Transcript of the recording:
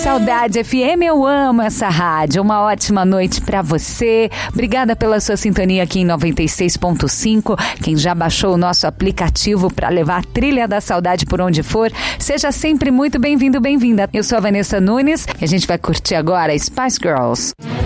Saudade FM, eu amo essa rádio. Uma ótima noite pra você. Obrigada pela sua sintonia aqui em 96.5. Quem já baixou o nosso aplicativo pra levar a trilha da saudade por onde for, seja sempre muito bem-vindo, bem-vinda. Eu sou a Vanessa Nunes e a gente vai curtir agora Spice Girls.